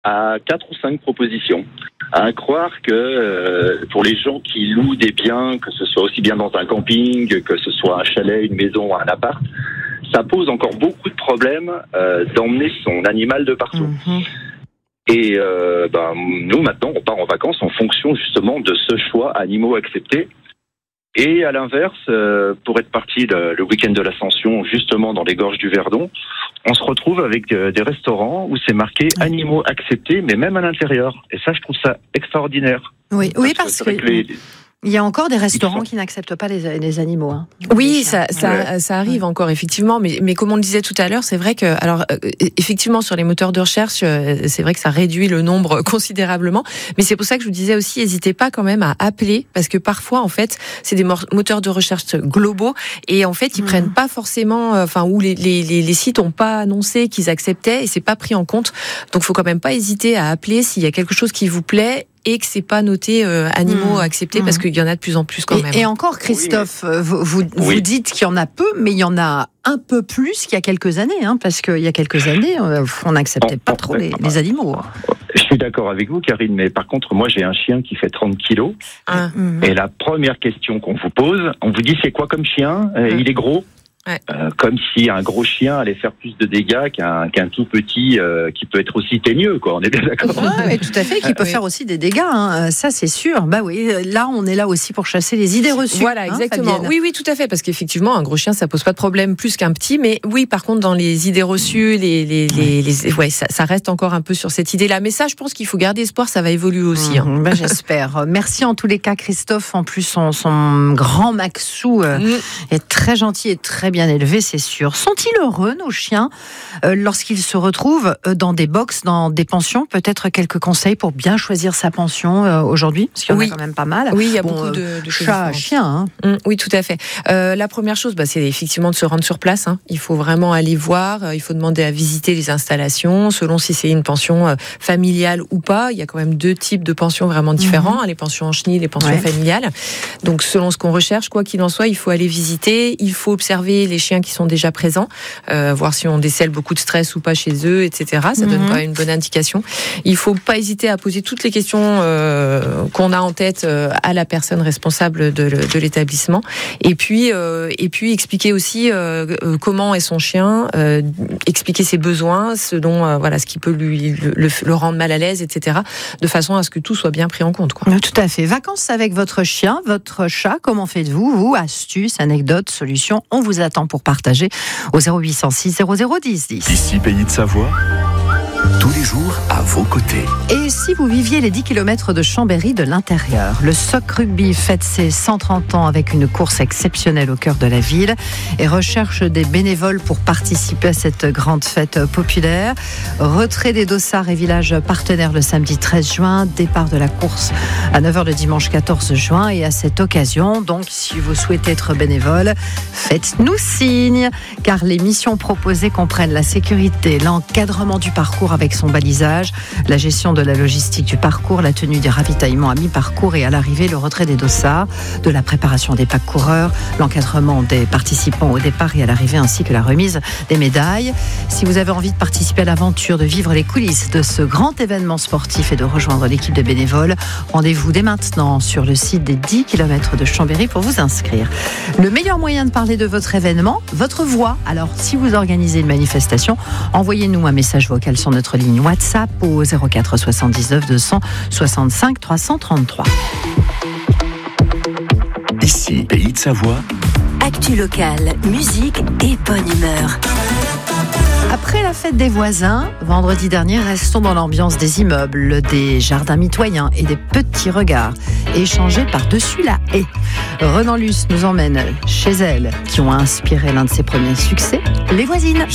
à 4 ou 5 propositions. À croire que pour les gens qui louent des biens, que ce soit aussi bien dans un camping, que ce soit un chalet, une maison, un appart, ça pose encore beaucoup de problèmes d'emmener son animal de partout. Et nous, maintenant, on part en vacances en fonction justement de ce choix animaux acceptés. Et à l'inverse, pour être parti le week-end de l'Ascension, justement dans les gorges du Verdon, on se retrouve avec des restaurants où c'est marqué animaux acceptés, mais même à l'intérieur. Et ça, je trouve ça extraordinaire. Oui, parce que il y a encore des restaurants qui n'acceptent pas les animaux. Hein. Oui, ça arrive encore, effectivement. Mais comme on le disait tout à l'heure, c'est vrai que, alors, effectivement, sur les moteurs de recherche, c'est vrai que ça réduit le nombre considérablement. Mais c'est pour ça que je vous disais aussi, n'hésitez pas quand même à appeler, parce que parfois, en fait, c'est des moteurs de recherche globaux, et en fait, ils prennent pas forcément, où les sites ont pas annoncé qu'ils acceptaient, et c'est pas pris en compte. Donc, faut quand même pas hésiter à appeler s'il y a quelque chose qui vous plaît, et que c'est pas noté animaux acceptés, parce qu'il y en a de plus en plus quand même. Et encore, Christophe, vous dites qu'il y en a peu, mais il y en a un peu plus qu'il y a quelques années, parce qu'il y a quelques années, on n'acceptait pas trop les animaux. Je suis d'accord avec vous, Karine, mais par contre, moi, j'ai un chien qui fait 30 kilos. Et la première question qu'on vous pose, on vous dit c'est quoi comme chien ? Il est gros ? Ouais. Comme si un gros chien allait faire plus de dégâts qu'un tout petit qui peut être aussi teigneux, quoi. On est bien d'accord. Oui, tout à fait, qui peut faire aussi des dégâts, ça c'est sûr. Bah oui, là on est là aussi pour chasser les idées reçues. Voilà, exactement. Fabienne. Oui, tout à fait, parce qu'effectivement un gros chien ça pose pas de problème plus qu'un petit, mais oui, par contre dans les idées reçues, ça reste encore un peu sur cette idée-là. Mais ça, je pense qu'il faut garder espoir, ça va évoluer aussi. J'espère. Merci en tous les cas, Christophe. En plus, son grand Maxou est très gentil et très bien élevé, c'est sûr. Sont-ils heureux, nos chiens, lorsqu'ils se retrouvent dans des box, dans des pensions ? Peut-être quelques conseils pour bien choisir sa pension aujourd'hui, parce qu'il y en a quand même pas mal. Oui, il y a beaucoup de chats, chiens. Oui, tout à fait. La première chose, c'est effectivement de se rendre sur place. Il faut vraiment aller voir. Il faut demander à visiter les installations, selon si c'est une pension familiale ou pas. Il y a quand même 2 types de pensions vraiment différents, les pensions en chenille, les pensions familiales. Donc, selon ce qu'on recherche, quoi qu'il en soit, il faut aller visiter. Il faut observer les chiens qui sont déjà présents, voir si on décèle beaucoup de stress ou pas chez eux, etc. Ça donne quand même une bonne indication. Il faut pas hésiter à poser toutes les questions qu'on a en tête à la personne responsable de l'établissement. Et puis expliquer aussi comment est son chien, expliquer ses besoins, ce qui peut le rendre mal à l'aise, etc. De façon à ce que tout soit bien pris en compte, quoi. Tout à fait. Vacances avec votre chien, votre chat, comment faites-vous ? Vous, astuces, anecdotes, solutions, on vous attend pour partager au 0806 0010 10. Ici, Pays de Savoie, tous les jours à vos côtés. Et si vous viviez les 10 km de Chambéry de l'intérieur, le SOC Rugby fête ses 130 ans avec une course exceptionnelle au cœur de la ville et recherche des bénévoles pour participer à cette grande fête populaire. Retrait des dossards et villages partenaires le samedi 13 juin, départ de la course à 9h le dimanche 14 juin. Et à cette occasion, donc, si vous souhaitez être bénévole, faites-nous signe, car les missions proposées comprennent la sécurité, l'encadrement du parcours avec son balisage, la gestion de la logistique du parcours, la tenue des ravitaillements à mi-parcours et à l'arrivée, le retrait des dossards, de la préparation des packs coureurs, l'encadrement des participants au départ et à l'arrivée, ainsi que la remise des médailles. Si vous avez envie de participer à l'aventure, de vivre les coulisses de ce grand événement sportif et de rejoindre l'équipe de bénévoles, rendez-vous dès maintenant sur le site des 10 km de Chambéry pour vous inscrire. Le meilleur moyen de parler de votre événement, votre voix. Alors, si vous organisez une manifestation, envoyez-nous un message vocal sur notre ligne WhatsApp au 04 79 265 333. Ici, Pays de Savoie. Actu locale, musique et bonne humeur. Après la fête des voisins, vendredi dernier, restons dans l'ambiance des immeubles, des jardins mitoyens et des petits regards échangés par-dessus la haie. Renan Luce nous emmène chez elle, qui ont inspiré l'un de ses premiers succès, Les Voisines.